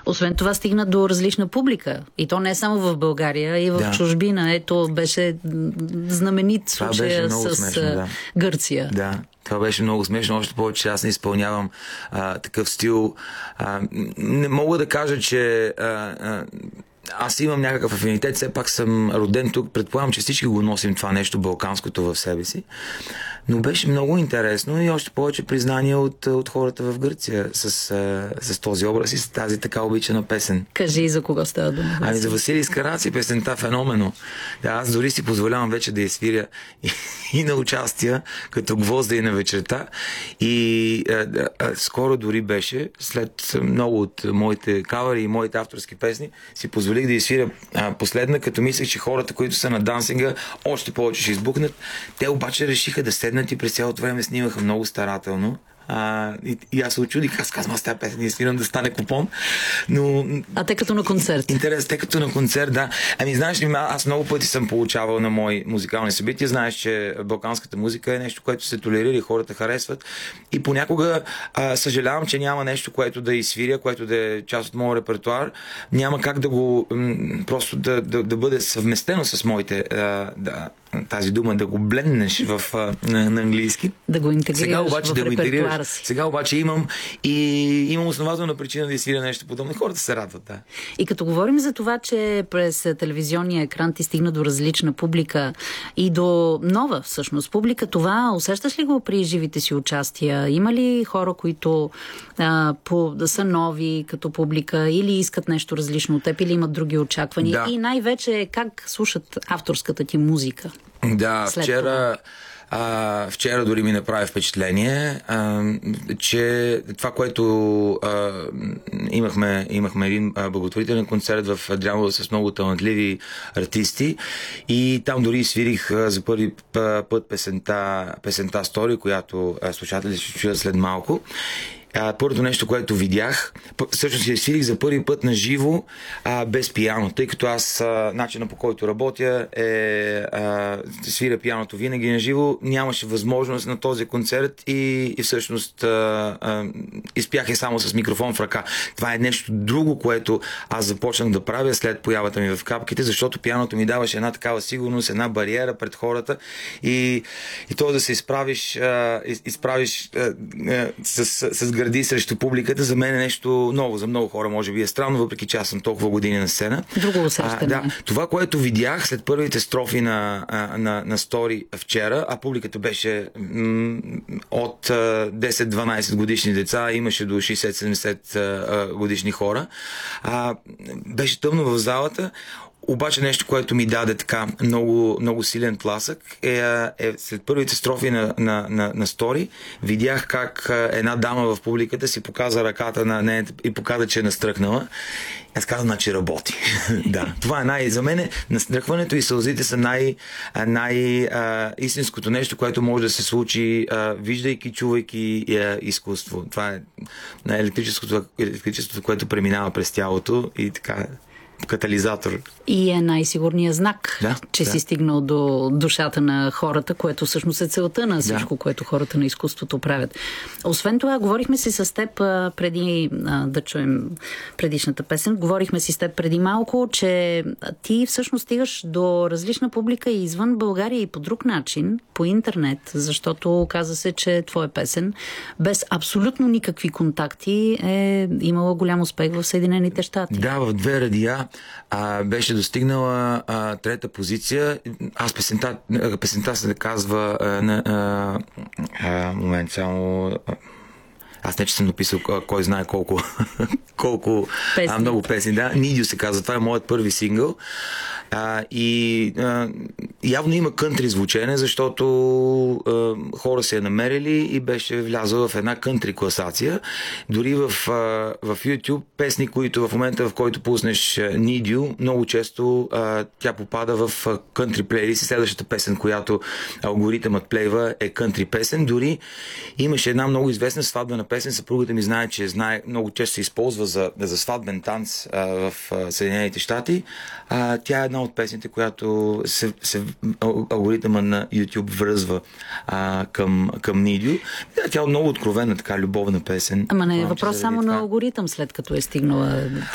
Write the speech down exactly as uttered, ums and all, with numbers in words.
Освен това стигна до различна публика. И то не само в България, и в да. чужбина. Ето беше знаменит случая с смешно, да. Гърция. Да. Това беше много смешно, още повече, че аз не изпълнявам а, такъв стил. А, не мога да кажа, че а, а, аз имам някакъв афинитет, все пак съм роден тук, предполагам, че всички го носим това нещо балканското в себе си. Но беше много интересно и още повече признание от, от хората в Гърция с, с този образ и с тази така обичана песен. Кажи за кого става дума? Ами за Василий Скараци песента "Феномено". Да, аз дори си позволявам вече да я свиря и, и на участия, като гвозда и на вечерта. И а, а, скоро дори беше, след много от моите кавъри и моите авторски песни, си позволих да я свиря а, последна, като мислех, че хората, които са на дансинга, още повече ще избухнат. Те обаче решиха да седнат и през цялото време снимаха много старателно. А, и, и аз се очудих, аз казвам, аз тази песен не свирам да стане купон. Но... А те като на концерт? Интерес, те като на концерт, да. Ами знаеш ли, аз много пъти съм получавал на мои музикални събития. Знаеш, че балканската музика е нещо, което се толерира и хората харесват. И понякога а, съжалявам, че няма нещо, което да изсвиря, което да е част от моят репертуар. Няма как да го м- просто да, да, да бъде съвместено с моите а, да, тази дума, да го бленднеш в, а, на, на английски. Да го интегрираш. Сега обаче в да го интегрираш. си. Сега обаче имам и имам основателна причина да изсвиря нещо подобно. Хората се радват, да. И като говорим за това, че през телевизионния екран ти стигна до различна публика и до нова всъщност публика, това усещаш ли го при живите си участия? Има ли хора, които а, по, да са нови като публика или искат нещо различно от теб, или имат други очаквания? Да. И най-вече как слушат авторската ти музика? Да, след вчера... това? А, вчера дори ми направи впечатление, а, че това, което а, имахме, имахме един а, благотворителен концерт в Дрямово с много талантливи артисти и там дори свирих а, за първи път песента, песента "Story", която а, слушателите ще чуят след малко. Първото нещо, което видях, всъщност я свирих за първи път на живо, а, без пиано, тъй като аз а, начина, по който работя е а, свиря пианото винаги на живо, нямаше възможност на този концерт и, и всъщност а, а, изпях я само с микрофон в ръка. Това е нещо друго, което аз започнах да правя след появата ми в Капките, защото пианото ми даваше една такава сигурност, една бариера пред хората и, и то да се изправиш, а, изправиш а, а, с, с гради срещу публиката, за мен е нещо ново. За много хора може би е странно, въпреки че аз съм толкова години на сцена. Друго усещане. А, да, това, което видях след първите строфи на, на, на "Story" вчера, а публиката беше м- от десет-дванайсет годишни деца, имаше до шейсет-седемдесет годишни хора. А, беше тъмно в залата. Обаче нещо, което ми даде така много, много силен тласък е, е след първите строфи на, на, на, на "Story", видях как една дама в публиката си показа ръката на нея и показа, че е настръкнала. Аз казвам, значи работи. Да. Това е най... За мен настръхването и сълзите са най... най а, истинското нещо, което може да се случи, а, виждайки, чувайки а, изкуство. Това е електрическото, електричеството, което преминава през тялото и така... катализатор. И е най-сигурният знак, да, че да. си стигнал до душата на хората, което всъщност е целта на всичко, да. което хората на изкуството правят. Освен това, говорихме си с теб преди а, да чуем предишната песен, говорихме си с теб преди малко, че ти всъщност стигаш до различна публика и извън България и по друг начин, по интернет, защото оказа се, че твоя песен без абсолютно никакви контакти е имала голям успех в Съединените щати. Да, в две радиа а, беше достигнала а, трета позиция. Аз песента, песента се казва а, на, а, а, момент само... А, аз не, че съм написал кой знае колко, колко а, много песни. Да, "Need You" се казва. Това е моят първи сингъл. А, и а, явно има кънтри звучене, защото а, хора се я намерили и беше влязъл в една кънтри класация. Дори в, а, в YouTube песни, които в момента, в който пуснеш "Need You", много често а, тя попада в кънтри плейлист и следващата песен, която алгоритъмът плейва, е кънтри песен. Дори имаше една много известна сватбена песен, съпругата ми знае, че знае, много често се използва за, за сватбен танц а, в а, Съединените щати. А, тя е една от песните, която се, се, алгоритъма на YouTube връзва а, към, към "Need You". Да, тя е много откровена, така любовна песен. Ама не е въпрос само на алгоритъм, след като е стигнала